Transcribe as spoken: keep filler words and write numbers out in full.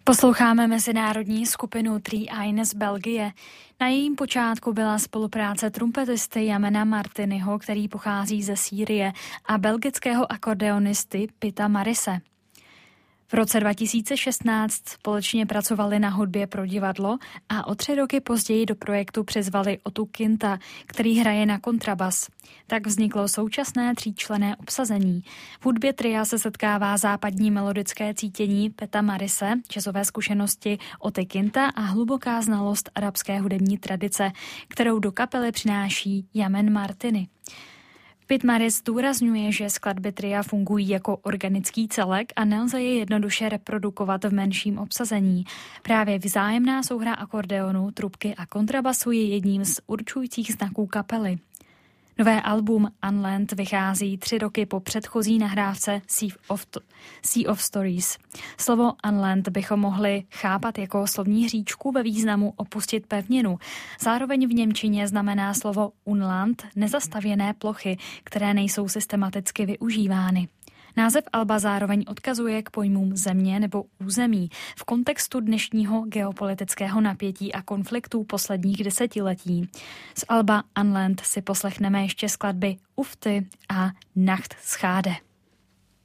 Posloucháme mezinárodní skupinu Three Eyne z Belgie. Na jejím počátku byla spolupráce trumpetisty Jamena Martinyho, který pochází ze Sýrie, a belgického akordeonisty Pita Marise. V roce dva tisíce šestnáct společně pracovali na hudbě pro divadlo a o tři roky později do projektu přizvali Otu Kinta, který hraje na kontrabas. Tak vzniklo současné tříčlenné obsazení. V hudbě tria se setkává západní melodické cítění Pita Marise, jazzové zkušenosti Oty Kinta a hluboká znalost arabské hudební tradice, kterou do kapely přináší Jamen Martiny. Pit Maris zdůrazňuje, že skladby tria fungují jako organický celek a nelze je jednoduše reprodukovat v menším obsazení. Právě vzájemná souhra akordeonu, trubky a kontrabasu je jedním z určujících znaků kapely. Nové album Unland vychází tři roky po předchozí nahrávce Sea of, sea of Stories. Slovo Unland bychom mohli chápat jako slovní hříčku ve významu opustit pevninu. Zároveň v němčině znamená slovo Unland nezastavěné plochy, které nejsou systematicky využívány. Název alba zároveň odkazuje k pojmům země nebo území v kontextu dnešního geopolitického napětí a konfliktů posledních desetiletí. Z alba Unland si poslechneme ještě skladby Ufty a Nacht schade.